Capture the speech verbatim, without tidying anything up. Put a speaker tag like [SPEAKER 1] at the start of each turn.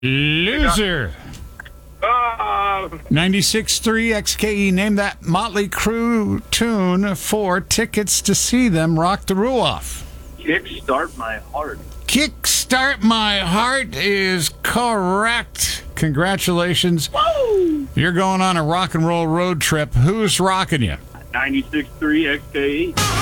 [SPEAKER 1] Loser.
[SPEAKER 2] Uh,
[SPEAKER 1] ninety-six point three X K E. Name that Motley Crue tune for tickets to see them rock the rule off.
[SPEAKER 2] Kickstart My Heart.
[SPEAKER 1] Kickstart My Heart is correct. Congratulations.
[SPEAKER 2] Woo!
[SPEAKER 1] You're going on a rock and roll road trip. Who's rocking you?
[SPEAKER 2] ninety-six point three X K E.